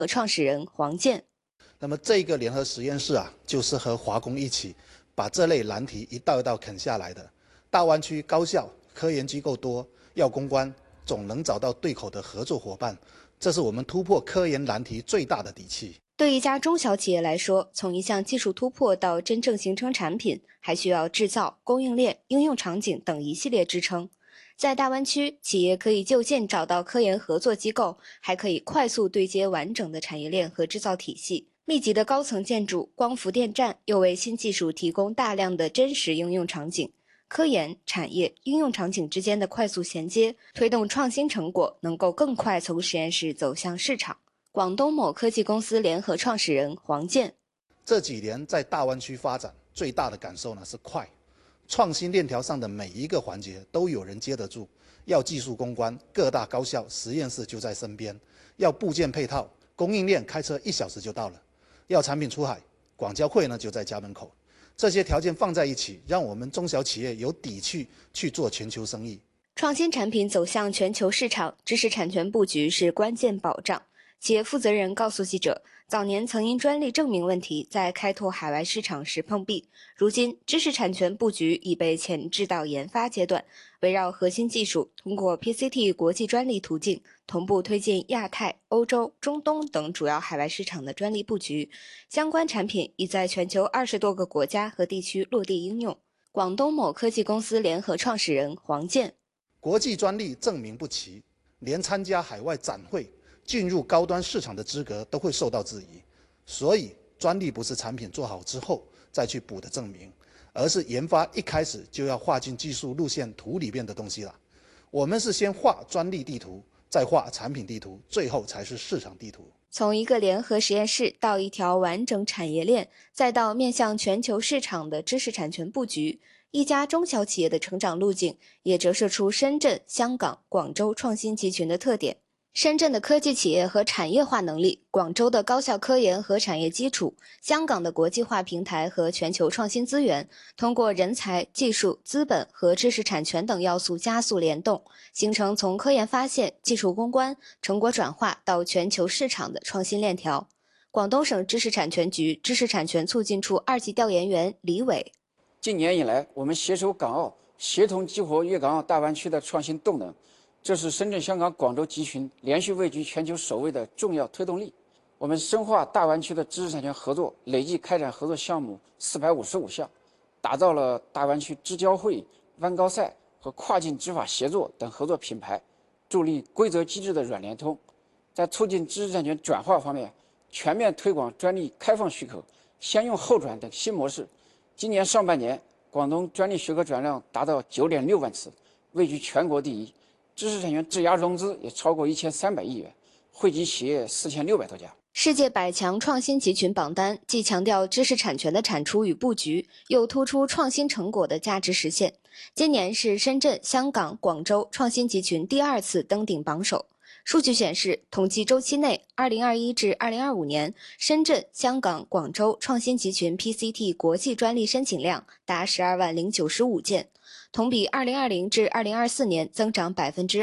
和创始人黄健。 那么这个联合实验室啊，就是和华工一起把这类难题一道一道啃下来的。大湾区高校、科研机构多，要攻关总能找到对口的合作伙伴，这是我们突破科研难题最大的底气。 对一家中小企业来说，从一项技术突破到真正形成产品，还需要制造、供应链、应用场景等一系列支撑。在大湾区，企业可以就近找到科研合作机构，还可以快速对接完整的产业链和制造体系。密集的高层建筑、光伏电站又为新技术提供大量的真实应用场景。科研、产业、应用场景之间的快速衔接，推动创新成果能够更快从实验室走向市场。广东某科技公司联合创始人黄健： 这几年在大湾区发展，最大的感受呢是快，创新链条上的每一个环节都有人接得住。要技术攻关，各大高校实验室就在身边；要部件配套，供应链开车1小时就到了；要产品出海，广交会呢就在家门口。这些条件放在一起，让我们中小企业有底气去做全球生意。 创新产品走向全球市场，知识产权布局是关键保障。企业负责人告诉记者，早年曾因专利证明问题在开拓海外市场时碰壁，如今知识产权布局已被前置到研发阶段，围绕核心技术，通过 PCT 国际专利途径，同步推进亚太、欧洲、中东等主要海外市场的专利布局，相关产品已在全球20多个国家和地区落地应用。广东某科技公司联合创始人黄健： 国际专利证明不齐，连参加海外展会、进入高端市场的资格都会受到质疑，所以专利不是产品做好之后再去补的证明，而是研发一开始就要画进技术路线图里面的东西了。我们是先画专利地图，再画产品地图，最后才是市场地图。 从一个联合实验室到一条完整产业链，再到面向全球市场的知识产权布局，一家中小企业的成长路径也折射出深圳、香港、广州创新集群的特点。深圳的科技企业和产业化能力，广州的高校科研和产业基础，香港的国际化平台和全球创新资源，通过人才、技术、资本和知识产权等要素加速联动，形成从科研发现、技术攻关、成果转化到全球市场的创新链条。广东省知识产权局知识产权促进处2级调研员李伟： 近年以来，我们携手港澳，协同激活粤港澳大湾区的创新动能，这是深圳、香港、广州集群连续位居全球首位的重要推动力。我们深化大湾区的知识产权合作，累计开展合作项目455项，打造了大湾区知交会、湾高赛和跨境执法协作等合作品牌，助力规则机制的软联通。在促进知识产权转化方面，全面推广专利开放许可、先用后转等新模式。今年上半年，广东专利许可转让达到9.6万次，位居全国第一。知识产权质押融资也超过1300亿元，惠及企业4600多家。 世界100强创新集群榜单既强调知识产权的产出与布局，又突出创新成果的价值实现。今年是深圳、香港、广州创新集群第2次登顶榜首。数据显示，统计周期内，2021至2025年，深圳、香港、广州创新集群 PCT 国际专利申请量达12万095件，同比2020至2024年增长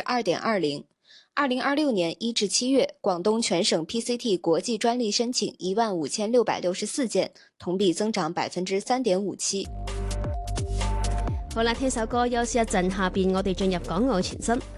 2.20%。2026年1至7月，广東全省 PCT 國際專利申請15664件，同比增長3.57%。 好啦，聽首歌休息一陣，下邊我哋進入港澳前身。